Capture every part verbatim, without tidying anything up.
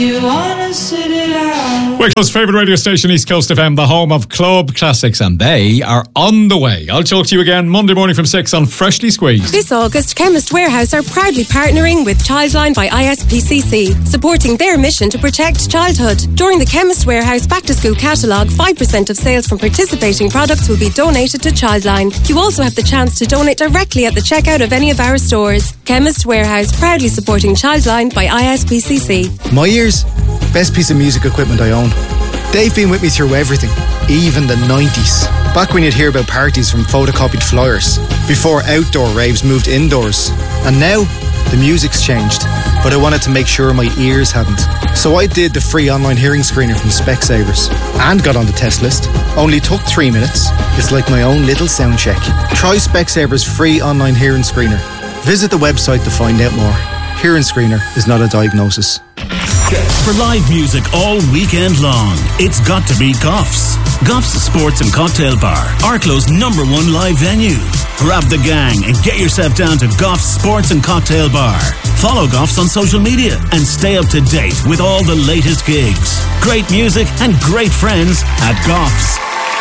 You wanna sit it out. Wicklow's favourite radio station, East Coast F M, the home of club classics, and they are on the way. I'll talk to you again Monday morning from six on Freshly Squeezed. This August, Chemist Warehouse are proudly partnering with Childline by I S P C C, supporting their mission to protect childhood. During the Chemist Warehouse Back to School catalogue, five percent of sales from participating products will be donated to Childline. You also have the chance to donate directly at the checkout of any of our stores. Chemist Warehouse, proudly supporting Childline by I S P C C. My ears, best piece of music equipment I own. They've been with me through everything, even the nineties. Back when you'd hear about parties from photocopied flyers, before outdoor raves moved indoors. And now, the music's changed, but I wanted to make sure my ears hadn't. So I did the free online hearing screener from Specsavers and got on the test list. Only took three minutes. It's like my own little sound check. Try Specsavers free online hearing screener. Visit the website to find out more. Hearing screener is not a diagnosis. For live music all weekend long, it's got to be Goffs. Goffs Sports and Cocktail Bar, Arklo's number one live venue. Grab the gang and get yourself down to Goffs Sports and Cocktail Bar. Follow Goffs on social media and stay up to date with all the latest gigs. Great music and great friends at Goffs.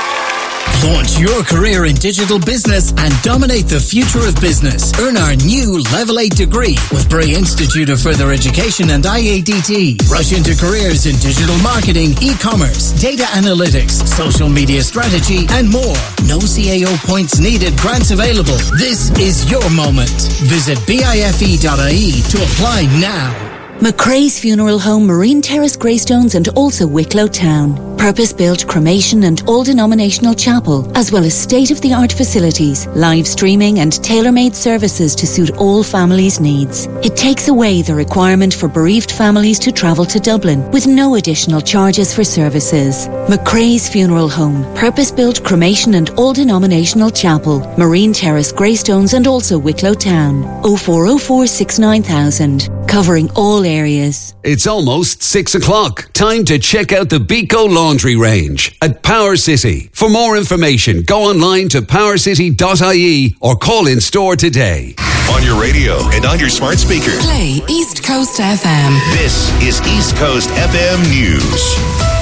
Launch your career in digital business and dominate the future of business. Earn our new Level eight degree with Bray Institute of Further Education and I A D T. Rush into careers in digital marketing, e-commerce, data analytics, social media strategy, and more. No C A O points needed, grants available. This is your moment. Visit bife dot I E to apply now. McRae's Funeral Home, Marine Terrace, Greystones and also Wicklow Town. Purpose-built cremation and all-denominational chapel, as well as state-of-the-art facilities, live streaming and tailor-made services to suit all families' needs. It takes away the requirement for bereaved families to travel to Dublin with no additional charges for services. McRae's Funeral Home, purpose-built cremation and all-denominational chapel, Marine Terrace, Greystones and also Wicklow Town. oh four oh four six nine thousand. Covering all areas. It's almost six o'clock. Time to check out the Beco Laundry Range at Power City. For more information, go online to power city dot I E or call in store today. On your radio and on your smart speaker. Play East Coast F M. This is East Coast F M News.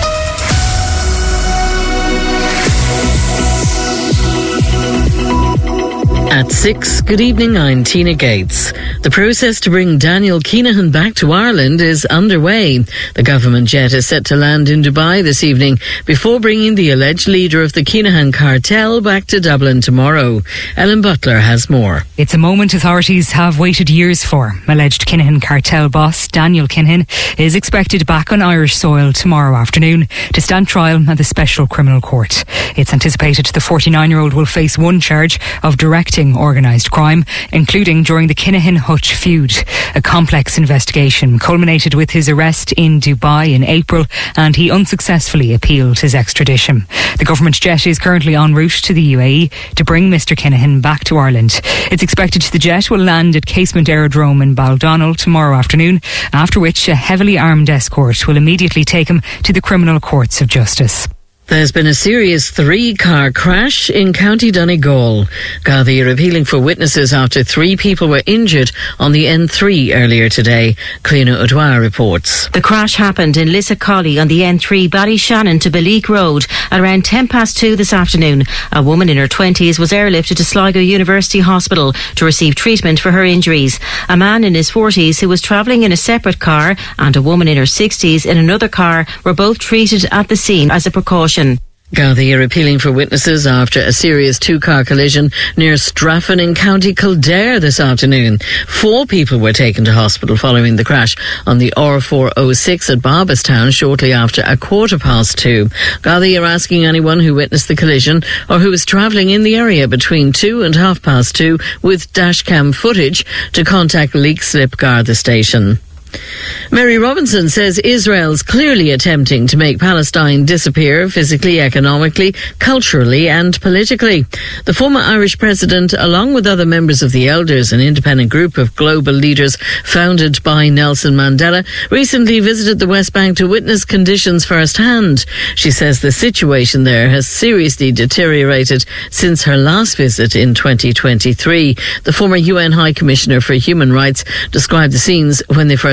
At six, good evening, I'm Tina Gates. The process to bring Daniel Kinahan back to Ireland is underway. The government jet is set to land in Dubai this evening before bringing the alleged leader of the Kinahan cartel back to Dublin tomorrow. Ellen Butler has more. It's a moment authorities have waited years for. Alleged Kinahan cartel boss Daniel Kinahan is expected back on Irish soil tomorrow afternoon to stand trial at the Special Criminal Court. It's anticipated the forty-nine-year-old will face one charge of directing organised crime, including during the Kinahan-Hutch feud. A complex investigation culminated with his arrest in Dubai in April, and he unsuccessfully appealed his extradition. The government jet is currently en route to the U A E to bring Mister Kinahan back to Ireland. It's expected the jet will land at Casement Aerodrome in Baldonnel tomorrow afternoon, after which a heavily armed escort will immediately take him to the criminal courts of justice. There's been a serious three-car crash in County Donegal. Gardaí are appealing for witnesses after three people were injured on the N three earlier today. Cliona O'Dwyer reports. The crash happened in Lissacolly on the N three Ballyshannon to Baleek Road at around ten past two this afternoon. A woman in her twenties was airlifted to Sligo University Hospital to receive treatment for her injuries. A man in his forties who was travelling in a separate car and a woman in her sixties in another car were both treated at the scene as a precaution. Gardaí are appealing for witnesses after a serious two-car collision near Straffan in County Kildare this afternoon. Four people were taken to hospital following the crash on the R four oh six at Barbastown shortly after a quarter past two. Gardaí are asking anyone who witnessed the collision or who was travelling in the area between two and half past two with dashcam footage to contact Leixlip Garda Station. Mary Robinson says Israel's clearly attempting to make Palestine disappear physically, economically, culturally and politically. The former Irish president, along with other members of the Elders, an independent group of global leaders founded by Nelson Mandela, recently visited the West Bank to witness conditions firsthand. She says the situation there has seriously deteriorated since her last visit in twenty twenty-three. The former U N High Commissioner for Human Rights described the scenes when they first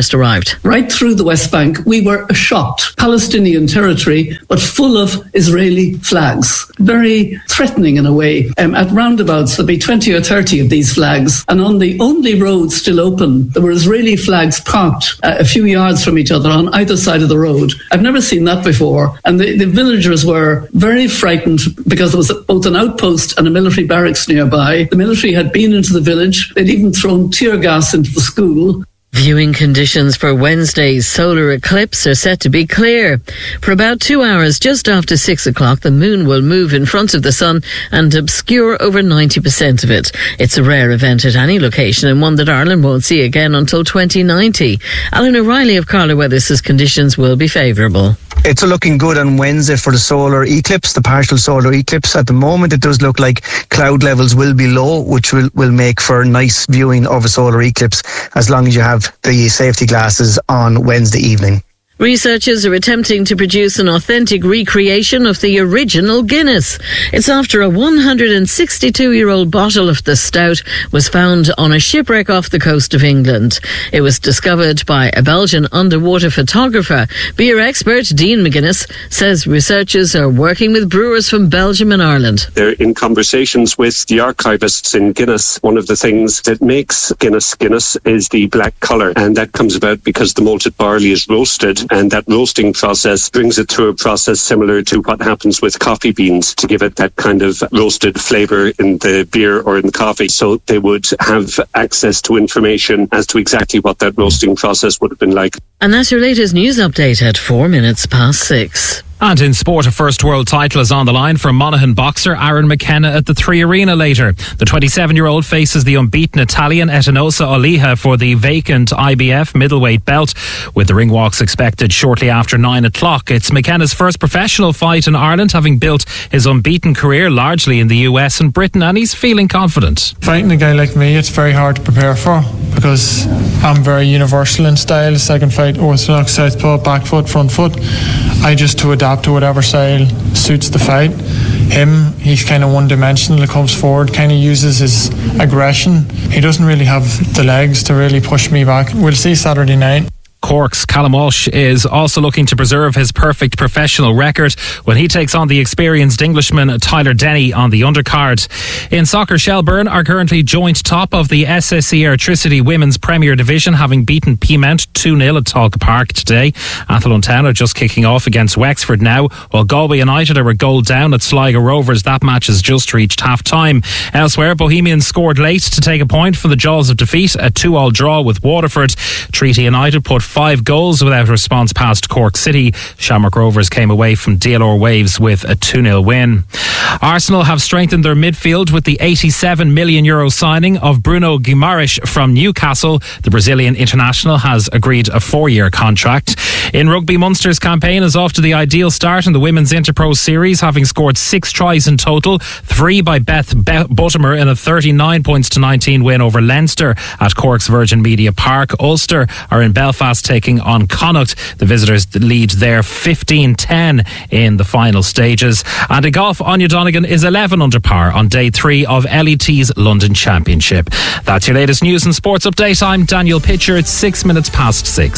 first arrived. Right through the West Bank, we were shocked. Palestinian territory, but full of Israeli flags. Very threatening in a way. Um, at roundabouts, there'll be twenty or thirty of these flags. And on the only road still open, there were Israeli flags parked uh, a few yards from each other on either side of the road. I've never seen that before. And the, the villagers were very frightened because there was both an outpost and a military barracks nearby. The military had been into the village. They'd even thrown tear gas into the school. Viewing conditions for Wednesday's solar eclipse are set to be clear. For about two hours, just after six o'clock, the moon will move in front of the sun and obscure over ninety percent of it. It's a rare event at any location and one that Ireland won't see again until twenty ninety. Alan O'Reilly of Carla Weather says conditions will be favourable. It's looking good on Wednesday for the solar eclipse, the partial solar eclipse. At the moment, it does look like cloud levels will be low, which will, will make for nice viewing of a solar eclipse as long as you have the safety glasses on Wednesday evening. Researchers are attempting to produce an authentic recreation of the original Guinness. It's after a one hundred sixty-two-year-old bottle of the stout was found on a shipwreck off the coast of England. It was discovered by a Belgian underwater photographer. Beer expert Dean McGuinness says researchers are working with brewers from Belgium and Ireland. They're in conversations with the archivists in Guinness. One of the things that makes Guinness Guinness is the black colour, and that comes about because the malted barley is roasted, and that roasting process brings it through a process similar to what happens with coffee beans to give it that kind of roasted flavour in the beer or in the coffee. So they would have access to information as to exactly what that roasting process would have been like. And that's your latest news update at four minutes past six. And in sport, a first world title is on the line for Monaghan boxer Aaron McKenna at the Three Arena later. The twenty-seven-year-old faces the unbeaten Italian Etinosa Oliha for the vacant I B F middleweight belt, with the ring walks expected shortly after nine o'clock. It's McKenna's first professional fight in Ireland, having built his unbeaten career largely in the U S and Britain, and he's feeling confident. Fighting a guy like me, it's very hard to prepare for because I'm very universal in style. So I can fight orthodox, southpaw, back foot, front foot. I just to adapt to whatever style suits the fight. Him, he's kind of one-dimensional. He comes forward, kind of uses his aggression. He doesn't really have the legs to really push me back. We'll see Saturday night. Cork's Callum Walsh is also looking to preserve his perfect professional record when he takes on the experienced Englishman Tyler Denny on the undercard. In soccer, Shelburne are currently joint top of the S S E Airtricity Women's Premier Division, having beaten Peamount two nil at Talca Park today. Athlone Town are just kicking off against Wexford now, while Galway United are a goal down at Sligo Rovers. That match has just reached half-time. Elsewhere, Bohemians scored late to take a point from the jaws of defeat, a two-all draw with Waterford. Treaty United put five goals without response past Cork City. Shamrock Rovers came away from D L R Waves with a two nil win. Arsenal have strengthened their midfield with the eighty-seven million euro signing of Bruno Guimaraes from Newcastle. The Brazilian international has agreed a four-year contract. In rugby, Munster's campaign is off to the ideal start in the Women's Interpro Series, having scored six tries in total, three by Beth Buttimer in a thirty-nine points to nineteen win over Leinster at Cork's Virgin Media Park. Ulster are in Belfast taking on Connacht. The visitors lead there fifteen ten in the final stages. And in golf, Anya Donegan is eleven under par on day three of L E T's London Championship. That's your latest news and sports update. I'm Daniel Pitcher. It's six minutes past six.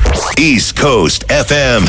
East Coast F M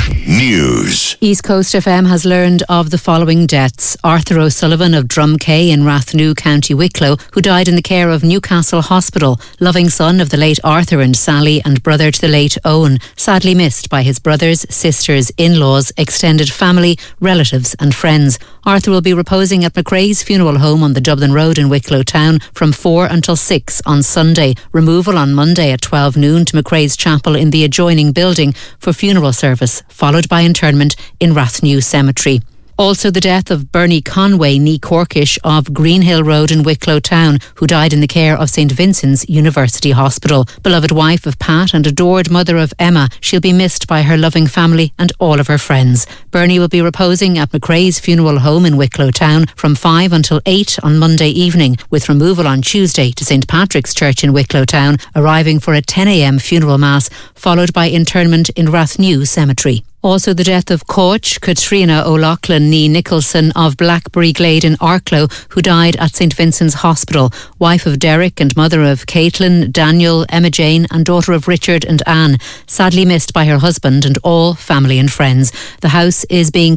News. East Coast F M has learned of the following deaths. Arthur O'Sullivan of Drumcay in Rathnew, County Wicklow, who died in the care of Newcastle Hospital. Loving son of the late Arthur and Sally and brother to the late Owen. Sadly missed by his brothers, sisters, in-laws, extended family, relatives and friends. Arthur will be reposing at McRae's funeral home on the Dublin Road in Wicklow Town from four until six on Sunday. Removal on Monday at twelve noon to McRae's Chapel in the adjoining building for funeral service, followed by interment in Rathnew Cemetery. Also the death of Bernie Conway, nee Corkish, of Greenhill Road in Wicklow Town, who died in the care of Saint Vincent's University Hospital. Beloved wife of Pat and adored mother of Emma, she'll be missed by her loving family and all of her friends. Bernie will be reposing at McRae's funeral home in Wicklow Town from five until eight on Monday evening, with removal on Tuesday to Saint Patrick's Church in Wicklow Town, arriving for a ten a m funeral mass, followed by interment in Rathnew Cemetery. Also, the death of coach Katrina O'Loughlin Nee Nicholson of Blackberry Glade in Arklow, who died at St Vincent's Hospital, wife of Derek and mother of Caitlin, Daniel, Emma Jane and daughter of Richard and Anne, sadly missed by her husband and all family and friends. The house is being